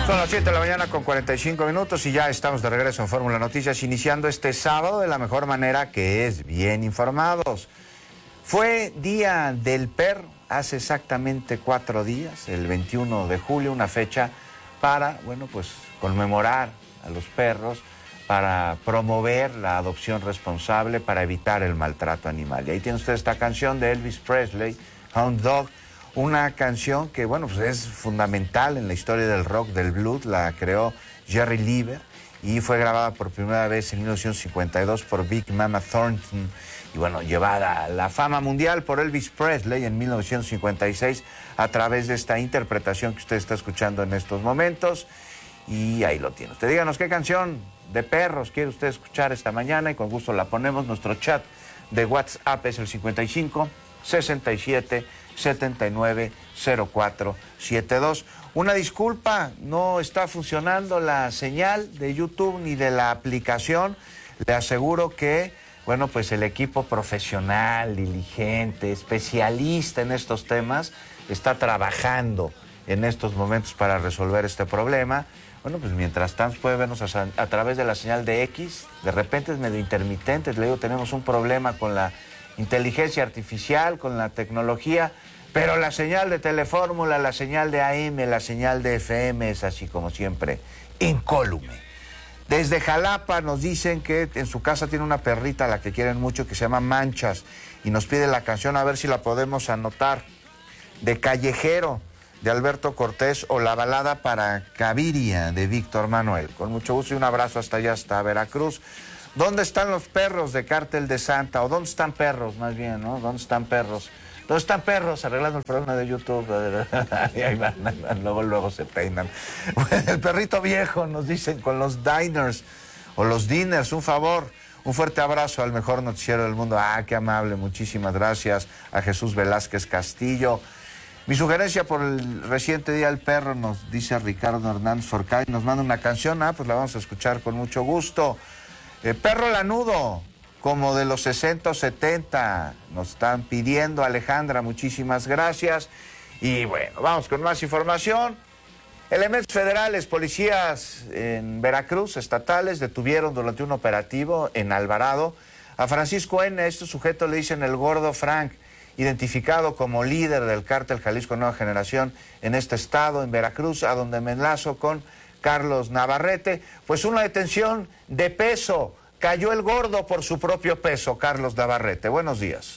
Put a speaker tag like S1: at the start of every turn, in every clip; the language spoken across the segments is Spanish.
S1: Son las 7 de la mañana con 45 minutos y ya estamos de regreso en Fórmula Noticias, iniciando este sábado de la mejor manera, que es bien informados. Fue Día del Perro hace exactamente 4 días, el 21 de julio, una fecha para, bueno, pues conmemorar a los perros, para promover la adopción responsable, para evitar el maltrato animal. Y ahí tiene usted esta canción de Elvis Presley, Hound Dog, una canción que, bueno, pues es fundamental en la historia del rock, del blues. La creó Jerry Leiber y fue grabada por primera vez en 1952 por Big Mama Thornton y, bueno, llevada a la fama mundial por Elvis Presley en 1956 a través de esta interpretación que usted está escuchando en estos momentos. Y ahí lo tiene usted. Díganos qué canción de perros quiere usted escuchar esta mañana y con gusto la ponemos. Nuestro chat de WhatsApp es el 55 67 79 04 72. Una disculpa, no está funcionando la señal de YouTube ni de la aplicación. Le aseguro que, bueno, pues el equipo profesional, diligente, especialista en estos temas, está trabajando en estos momentos para resolver este problema. Bueno, pues mientras tanto puede vernos a través de la señal de X. De repente es medio intermitente. Le digo, tenemos un problema con la inteligencia artificial, con la tecnología, pero la señal de Telefórmula, la señal de AM, la señal de FM es así como siempre, incólume. Desde Jalapa nos dicen que en su casa tiene una perrita a la que quieren mucho, que se llama Manchas, y nos pide la canción, a ver si la podemos anotar, de Callejero, de Alberto Cortés, o la balada para Caviria, de Víctor Manuel. Con mucho gusto y un abrazo hasta allá, hasta Veracruz. ¿Dónde están los perros de Cártel de Santa? O ¿dónde están perros, más bien, no? ¿Dónde están perros? ¿Dónde están perros? Arreglando el problema de YouTube. Ahí van, luego se peinan. El perrito viejo, nos dicen, con los diners, o los dinners, un favor. Un fuerte abrazo al mejor noticiero del mundo. Ah, qué amable, muchísimas gracias. A Jesús Velázquez Castillo. Mi sugerencia por el reciente Día del Perro, nos dice Ricardo Hernández Forcay, nos manda una canción, pues la vamos a escuchar con mucho gusto. Perro lanudo, como de los 60 o 70, nos están pidiendo. Alejandra, muchísimas gracias. Y bueno, vamos con más información. Elementos federales, policías en Veracruz, estatales, detuvieron durante un operativo en Alvarado a Francisco N. Este sujeto le dicen el Gordo Frank, identificado como líder del cártel Jalisco Nueva Generación en este estado, en Veracruz, a donde me enlazo con Carlos Navarrete. Pues una detención de peso. Cayó el gordo por su propio peso. Carlos Navarrete, buenos días.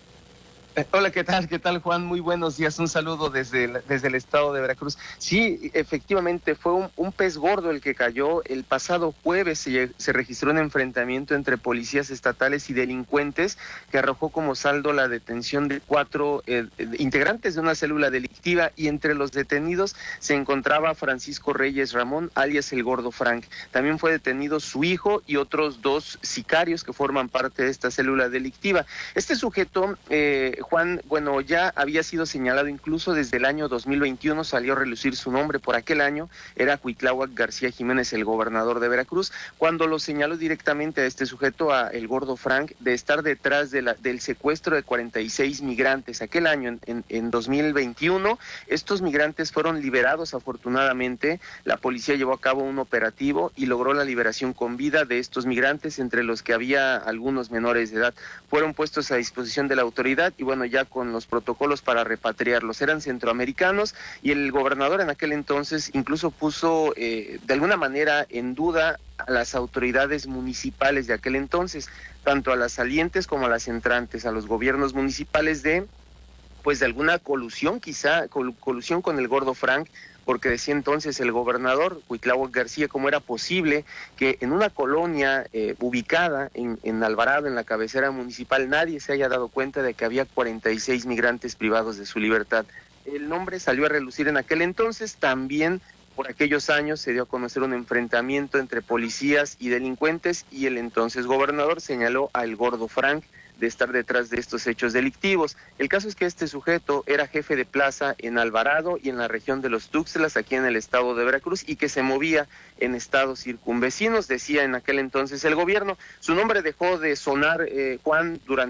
S2: Hola, ¿qué tal? ¿Qué tal, Juan? Muy buenos días. Un saludo desde el estado de Veracruz. Sí, efectivamente, fue un pez gordo el que cayó. El pasado jueves se registró un enfrentamiento entre policías estatales y delincuentes que arrojó como saldo la detención de 4 integrantes de una célula delictiva, y entre los detenidos se encontraba Francisco Reyes Ramón, alias el Gordo Frank. También fue detenido su hijo y otros 2 sicarios que forman parte de esta célula delictiva. Este sujeto, Juan, bueno, ya había sido señalado incluso desde el año 2021, salió a relucir su nombre por aquel año. Era Cuitláhuac García Jiménez, el gobernador de Veracruz, cuando lo señaló directamente a este sujeto, a el Gordo Frank, de estar detrás del secuestro de 46 migrantes. Aquel año, en 2021, estos migrantes fueron liberados afortunadamente. La policía llevó a cabo un operativo y logró la liberación con vida de estos migrantes, entre los que había algunos menores de edad. Fueron puestos a disposición de la autoridad y, bueno, ya con los protocolos para repatriarlos. Eran centroamericanos y el gobernador en aquel entonces incluso puso de alguna manera en duda a las autoridades municipales de aquel entonces, tanto a las salientes como a las entrantes, a los gobiernos municipales, de alguna colusión, quizá colusión con el Gordo Frank, porque decía entonces el gobernador Cuitláhuac García cómo era posible que en una colonia ubicada en Alvarado, en la cabecera municipal, nadie se haya dado cuenta de que había 46 migrantes privados de su libertad. El nombre salió a relucir en aquel entonces. También por aquellos años se dio a conocer un enfrentamiento entre policías y delincuentes, y el entonces gobernador señaló al Gordo Frank de estar detrás de estos hechos delictivos. El caso es que este sujeto era jefe de plaza en Alvarado y en la región de los Tuxtlas, aquí en el estado de Veracruz, y que se movía en estados circunvecinos, decía en aquel entonces el gobierno. Su nombre dejó de sonar, Juan, durante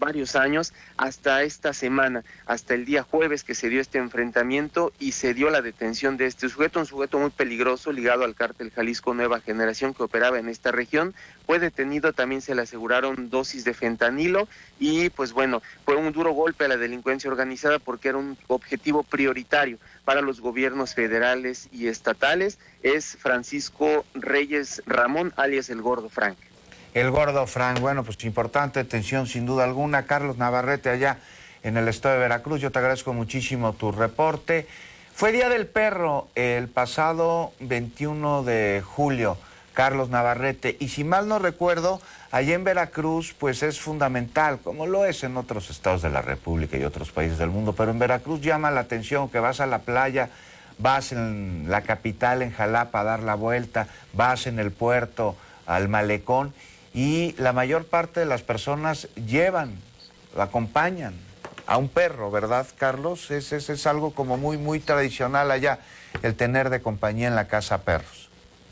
S2: varios años, hasta esta semana, hasta el día jueves que se dio este enfrentamiento y se dio la detención de este sujeto, un sujeto muy peligroso ligado al cártel Jalisco Nueva Generación que operaba en esta región. Fue detenido, también se le aseguraron dosis de fentanilo y pues bueno, fue un duro golpe a la delincuencia organizada porque era un objetivo prioritario para los gobiernos federales y estatales. Es Francisco Reyes Ramón, alias El Gordo Frank.
S1: El Gordo Frank, bueno, pues importante detención sin duda alguna. Carlos Navarrete allá en el estado de Veracruz, yo te agradezco muchísimo tu reporte. Fue Día del Perro el pasado 21 de julio, Carlos Navarrete, y si mal no recuerdo, allá en Veracruz pues es fundamental, como lo es en otros estados de la República y otros países del mundo, pero en Veracruz llama la atención que vas a la playa, vas en la capital, en Jalapa, a dar la vuelta, vas en el puerto, al malecón, y la mayor parte de las personas llevan, acompañan a un perro, ¿verdad, Carlos? Es algo como muy tradicional allá, el tener de compañía en la casa perros.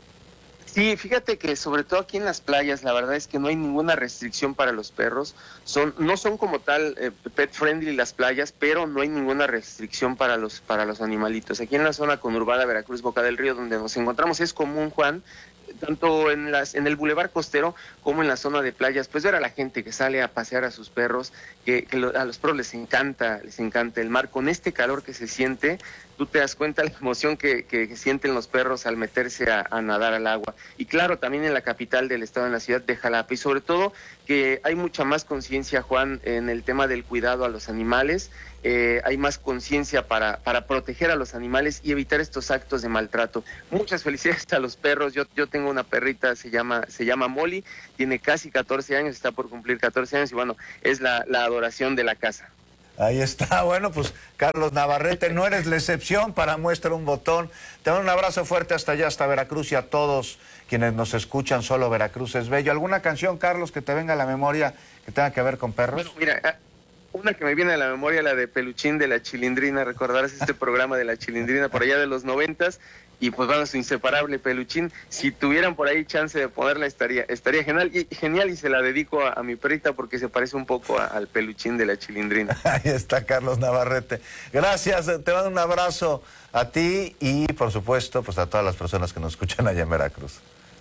S2: Sí, fíjate que sobre todo aquí en las playas, la verdad es que no hay ninguna restricción para los perros. No son como tal pet friendly las playas, pero no hay ninguna restricción para los animalitos. Aquí en la zona conurbada Veracruz, Boca del Río, donde nos encontramos, es común, Juan, tanto en el bulevar costero como en la zona de playas, pues ver a la gente que sale a pasear a sus perros, a los perros les encanta el mar. Con este calor que se siente, tú te das cuenta la emoción que sienten los perros al meterse a nadar al agua. Y claro, también en la capital del estado, en la ciudad de Jalapa, y sobre todo que hay mucha más conciencia, Juan, en el tema del cuidado a los animales. Hay más conciencia para proteger a los animales y evitar estos actos de maltrato. Muchas felicidades a los perros. Yo tengo una perrita, se llama Molly, tiene casi 14 años, está por cumplir 14 años y bueno, es la adoración de la casa.
S1: Ahí está, bueno, pues Carlos Navarrete, no eres la excepción para muestra un botón. Te mando un abrazo fuerte hasta allá, hasta Veracruz, y a todos quienes nos escuchan, solo Veracruz es bello. ¿Alguna canción, Carlos, que te venga a la memoria que tenga que ver con perros?
S2: Bueno, mira, una que me viene a la memoria, la de Peluchín de la Chilindrina. Recordarás este programa de la Chilindrina por allá de los 90s, y pues bueno, su inseparable Peluchín. Si tuvieran por ahí chance de ponerla, estaría genial, y se la dedico a mi perrita porque se parece un poco al Peluchín de la Chilindrina.
S1: Ahí está Carlos Navarrete. Gracias, te mando un abrazo a ti y por supuesto pues a todas las personas que nos escuchan allá en Veracruz.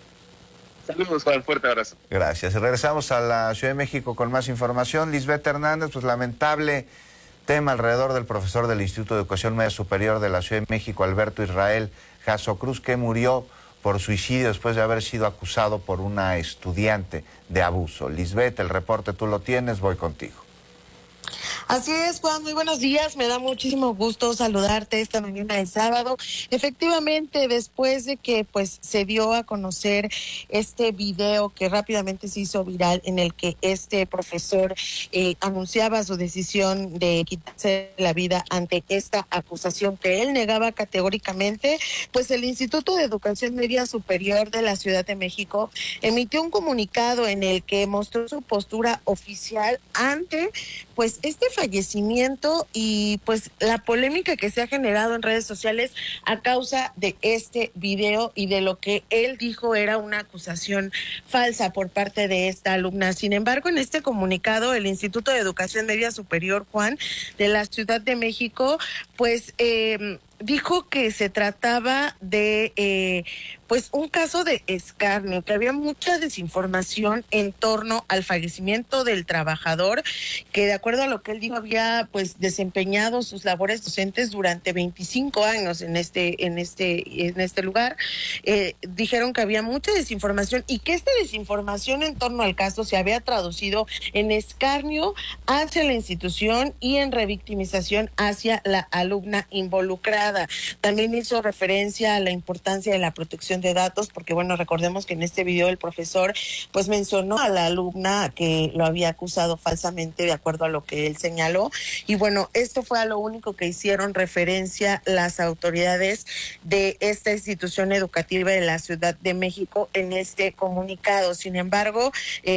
S2: Saludos, Juan, fuerte abrazo.
S1: Gracias. Regresamos a la Ciudad de México con más información. Lisbeth Hernández, pues lamentable tema alrededor del profesor del Instituto de Educación Media Superior de la Ciudad de México, Alberto Israel Jasso Cruz, que murió por suicidio después de haber sido acusado por una estudiante de abuso. Lisbeth, el reporte tú lo tienes, voy contigo.
S3: Así es, Juan, muy buenos días. Me da muchísimo gusto saludarte esta mañana de sábado. Efectivamente, después de que pues se dio a conocer este video que rápidamente se hizo viral, en el que este profesor anunciaba su decisión de quitarse la vida ante esta acusación que él negaba categóricamente, pues el Instituto de Educación Media Superior de la Ciudad de México emitió un comunicado en el que mostró su postura oficial ante pues este fallecimiento y pues la polémica que se ha generado en redes sociales a causa de este video y de lo que él dijo era una acusación falsa por parte de esta alumna. Sin embargo, en este comunicado, el Instituto de Educación Media Superior, Juan, de la Ciudad de México, pues dijo que se trataba de pues un caso de escarnio, que había mucha desinformación en torno al fallecimiento del trabajador, que de acuerdo a lo que él dijo había pues desempeñado sus labores docentes durante 25 años en este lugar. Dijeron que había mucha desinformación y que esta desinformación en torno al caso se había traducido en escarnio hacia la institución y en revictimización hacia la alumna involucrada. También hizo referencia a la importancia de la protección de datos, porque bueno, recordemos que en este video el profesor pues mencionó a la alumna que lo había acusado falsamente de acuerdo a lo que él señaló, y bueno, esto fue a lo único que hicieron referencia las autoridades de esta institución educativa de la Ciudad de México en este comunicado. Sin embargo,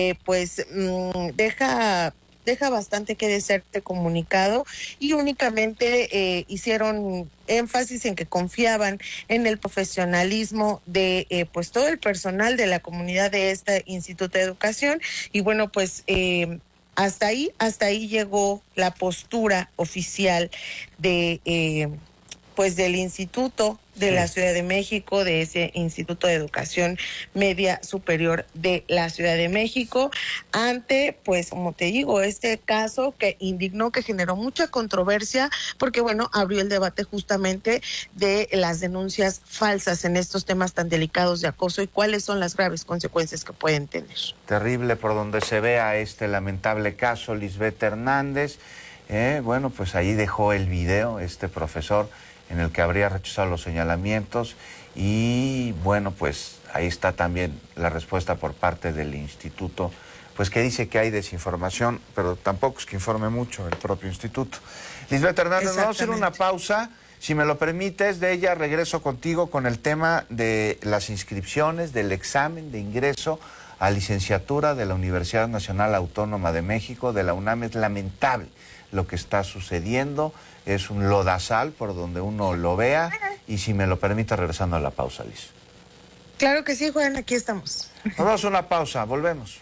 S3: deja bastante que desear este comunicado, y únicamente hicieron énfasis en que confiaban en el profesionalismo de pues todo el personal de la comunidad de este Instituto de Educación, y bueno, pues hasta ahí llegó la postura oficial de pues del Instituto de la Ciudad de México, de ese Instituto de Educación Media Superior de la Ciudad de México, ante, pues, como te digo, este caso que indignó, que generó mucha controversia, porque, bueno, abrió el debate justamente de las denuncias falsas en estos temas tan delicados de acoso y cuáles son las graves consecuencias que pueden tener.
S1: Terrible por donde se vea este lamentable caso, Lisbeth Hernández. Bueno, pues ahí dejó el video este profesor en el que habría rechazado los señalamientos y bueno, pues ahí está también la respuesta por parte del instituto, pues que dice que hay desinformación, pero tampoco es que informe mucho el propio instituto. Lisbeth Hernández, vamos a hacer una pausa, si me lo permites, de ella regreso contigo con el tema de las inscripciones, del examen de ingreso a licenciatura de la Universidad Nacional Autónoma de México, de la UNAM. Es lamentable lo que está sucediendo, es un lodazal por donde uno lo vea, y si me lo permite, regresando a la pausa, Liz.
S3: Claro que sí, Juan, aquí estamos.
S1: Nos vamos a una pausa, volvemos.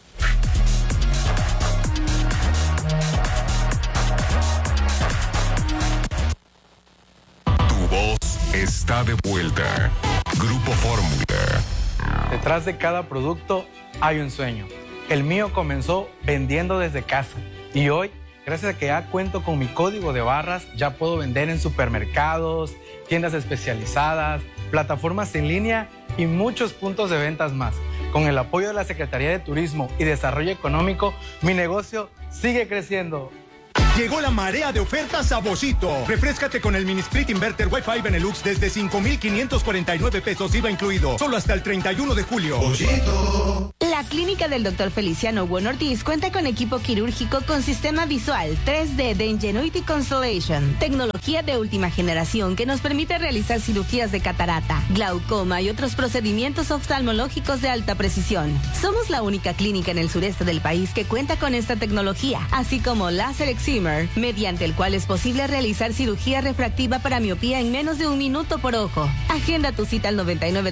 S4: Tu voz está de vuelta. Grupo Fórmula.
S5: Detrás de cada producto hay un sueño. El mío comenzó vendiendo desde casa y hoy, gracias a que ya cuento con mi código de barras, ya puedo vender en supermercados, tiendas especializadas, plataformas en línea y muchos puntos de ventas más. Con el apoyo de la Secretaría de Turismo y Desarrollo Económico, mi negocio sigue creciendo.
S6: Llegó la marea de ofertas a Boschito. Refréscate con el mini split inverter Wi-Fi Benelux desde 5,549 pesos IVA incluido. Solo hasta el 31 de julio.
S7: Boschito. La clínica del Dr. Feliciano Bueno Ortiz cuenta con equipo quirúrgico con sistema visual 3D de Ingenuity Constellation. Tecnología de última generación que nos permite realizar cirugías de catarata, glaucoma y otros procedimientos oftalmológicos de alta precisión. Somos la única clínica en el sureste del país que cuenta con esta tecnología, así como láser excimer, mediante el cual es posible realizar cirugía refractiva para miopía en menos de 1 minuto por ojo. Agenda tu cita al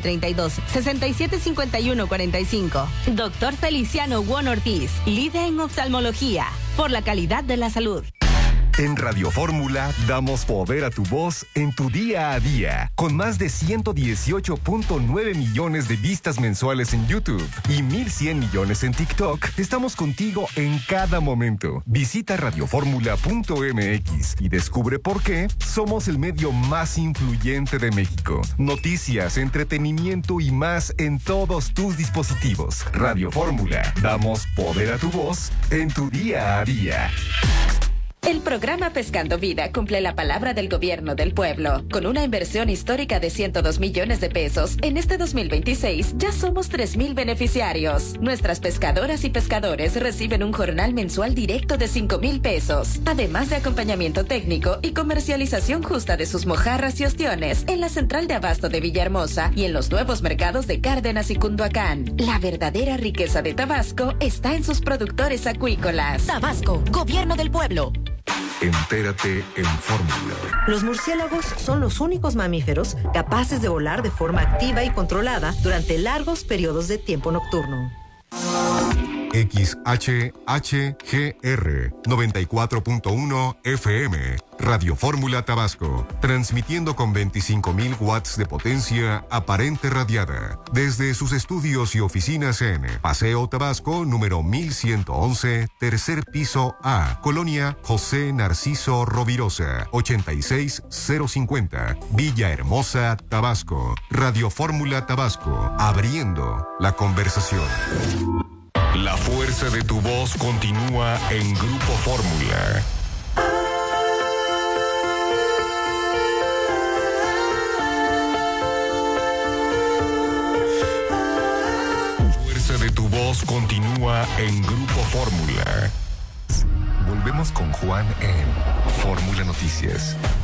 S7: 9932-675145. Doctor Feliciano Bueno Ortiz, líder en oftalmología, por la calidad de la salud.
S4: En Radio Fórmula damos poder a tu voz en tu día a día. Con más de 118.9 millones de vistas mensuales en YouTube y 1,100 millones en TikTok, estamos contigo en cada momento. Visita radioformula.mx y descubre por qué somos el medio más influyente de México. Noticias, entretenimiento y más en todos tus dispositivos. Radio Fórmula, damos poder a tu voz en tu día a día.
S8: El programa Pescando Vida cumple la palabra del gobierno del pueblo. Con una inversión histórica de 102 millones de pesos, en este 2026 ya somos 3,000 beneficiarios. Nuestras pescadoras y pescadores reciben un jornal mensual directo de 5,000 pesos, además de acompañamiento técnico y comercialización justa de sus mojarras y ostiones en la central de abasto de Villahermosa y en los nuevos mercados de Cárdenas y Cunduacán. La verdadera riqueza de Tabasco está en sus productores acuícolas.
S7: Tabasco, gobierno del pueblo.
S4: Entérate en Fórmula.
S9: Los murciélagos son los únicos mamíferos capaces de volar de forma activa y controlada durante largos periodos de tiempo nocturno.
S4: XHHGR 94.1 FM Radio Fórmula Tabasco, transmitiendo con 25,000 watts de potencia aparente radiada desde sus estudios y oficinas en Paseo Tabasco número 1111, tercer piso A, Colonia José Narciso Rovirosa, 86050, Villahermosa, Tabasco. Radio Fórmula Tabasco, abriendo la conversación. La fuerza de tu voz continúa en Grupo Fórmula. La fuerza de tu voz continúa en Grupo Fórmula. Volvemos con Juan en Fórmula Noticias.